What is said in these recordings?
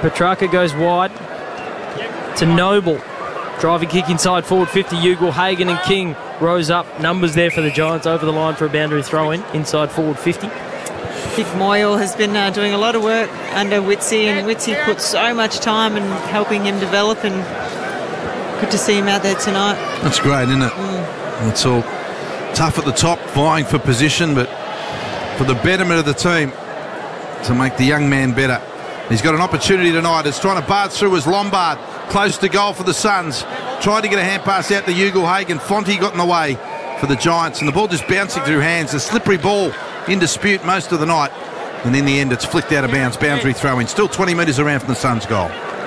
Petrarca goes wide to Noble. Driving kick inside forward 50. Ugle-Hagan and King rose up. Numbers there for the Giants over the line for a boundary throw-in inside forward 50. Vic Moyle has been doing a lot of work under Witsy, and Witsy put so much time in helping him develop, and good to see him out there tonight. That's great, isn't it? It's all tough at the top, vying for position, but for the betterment of the team, to make the young man better. He's got an opportunity tonight. It's trying to barge through as Lombard, close to goal for the Suns. Tried to get a hand pass out to Ugle-Hagan. Fonte got in the way for the Giants, and the ball just bouncing through hands. A slippery ball in dispute most of the night, and in the end it's flicked out of bounds. Boundary throw-in. Still 20 metres around from the Suns' goal.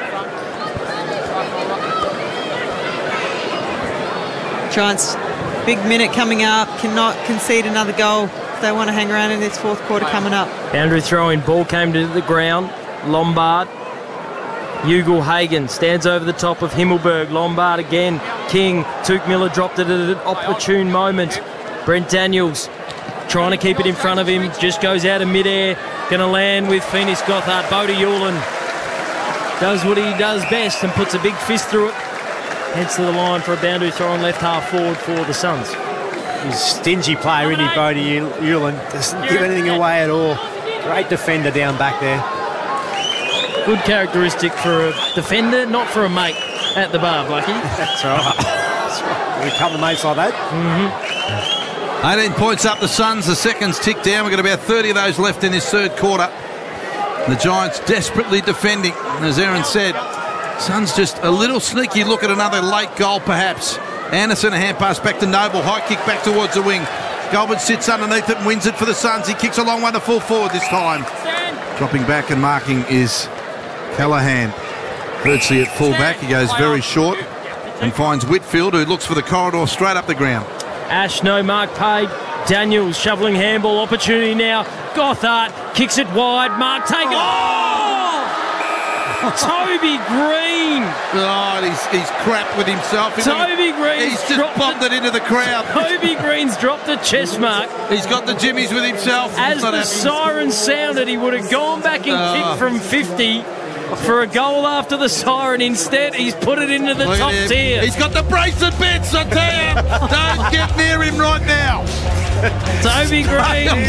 Giants, big minute coming up, cannot concede another goal if they want to hang around in this fourth quarter coming up. Boundary throw-in, ball came to the ground. Lombard, Ugle-Hagan stands over the top of Himmelberg. Lombard again, King, Tuke Miller dropped it at an opportune moment. Brent Daniels trying to keep it in front of him, just goes out of midair, going to land with Phoenix Gothard. Bodie Ulan does what he does best and puts a big fist through it. Heads to the line for a boundary throw on left half forward for the Suns. He's a stingy player, isn't he, Bodie Ulan? Doesn't give anything away at all. Great defender down back there. Good characteristic for a defender, not for a mate at the bar, Blackie. That's right. That's right. A couple of mates like that. 18 points up the Suns. The seconds tick down. We've got about 30 of those left in this third quarter. The Giants desperately defending. As Aaron said, Suns just a little sneaky look at another late goal perhaps. Anderson, a hand pass back to Noble. High kick back towards the wing. Goldman sits underneath it and wins it for the Suns. He kicks a long one to full forward this time. Dropping back and marking is Callaghan. Birdsley at full back. He goes very short and finds Whitfield, who looks for the corridor straight up the ground. Ash, no mark paid. Daniels shoveling handball. Opportunity now. Gothard kicks it wide. Mark taken. Oh! Toby Green. Oh, he's crap with himself. Toby Green. He's just bombed it into the crowd. Toby Green's dropped the chest mark. He's got the jimmies with himself. As the siren sounded, he would have gone back and kicked from 50 for a goal after the siren. Instead, he's put it into the top tier. He's got the bracelet bits, I tell you. Don't get near him right now. Toby Green.